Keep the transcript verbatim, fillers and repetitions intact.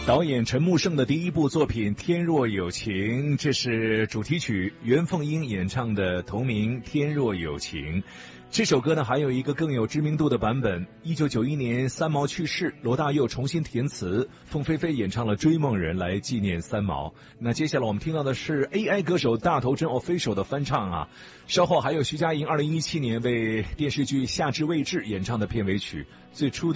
导演陈木胜的第一部作品《天若有情》，这是主题曲，袁凤英演唱的同名《天若有情》。这首歌呢，还有一个更有知名度的版本。一九九一年三毛去世，罗大佑重新填词，凤飞飞演唱了《追梦人》来纪念三毛。那接下来我们听到的是 A I 歌手大头针 Official 的翻唱啊。稍后还有徐佳莹二零一七年为电视剧《夏至未至》演唱的片尾曲。最初的